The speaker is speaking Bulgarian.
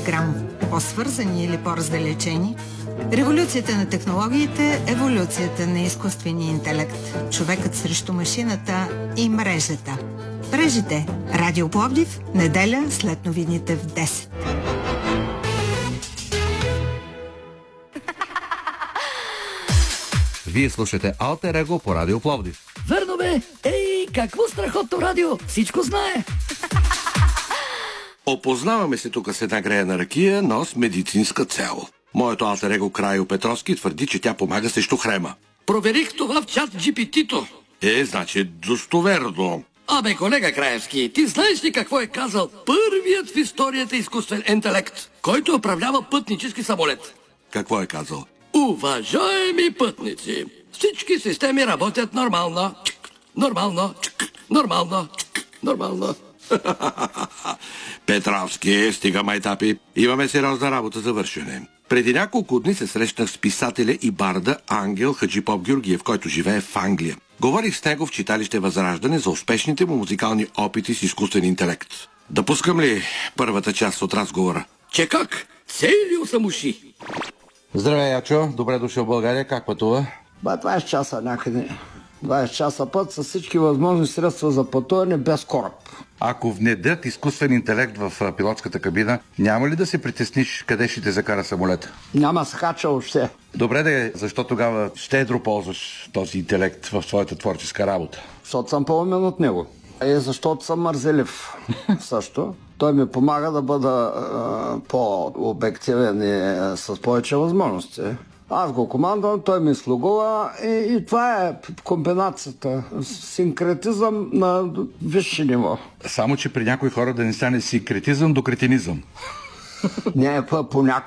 грам по-свързани или по-раздалечени. Революцията на технологиите, еволюцията на изкуствения интелект, човекът срещу машината и мрежата. Мрежите. Радио Пловдив, неделя след новините в 10. Вие слушате Алтер Его по Радио Пловдив. Верно бе! Ей, какво страхотно радио! Всичко знае! Опознаваме се тук с една грея на ракия, но с медицинска цел. Моето алтер его Крайо Петровски твърди, че тя помага срещу хрема. Проверих това в чат GPT-то. Значи достоверно. Абе, колега Краевски, ти знаеш ли какво е казал първият в историята изкуствен интелект, който управлява пътнически самолет? Какво е казал? Уважаеми пътници, всички системи работят нормално. Нормално. Нормално. Нормално. Петровски, стига майтапи. Имаме сериозна работа за вършене. Преди няколко дни се срещнах с писателя и барда Ангел Хаджипоп Георгиев, който живее в Англия. Говорих с него в читалище Възраждане за успешните му музикални опити с изкуствен интелект. Да пускам ли първата част от разговора? Че как? Целио съм уши. Здравей, Ячо. Добре дошъл в България. Как пътува? 20 часа някъде. 20 часа път с всички възможни средства за пътуване без кораб. Ако внедрят изкуствен интелект в пилотската кабина, няма ли да се притесниш къде ще те закара самолета? Няма скача още. Добре де, защо тогава щедро ползваш този интелект в твоята творческа работа? Защото съм по-умен от него. Защото съм мързелив също. Той ми помага да бъда по-обективен и с повече възможности. Аз го командвам, той ми слугува и това е комбинацията. Синкретизъм на висше ниво. Само, че при някои хора да не стане синкретизъм до кретинизъм. Не, понякога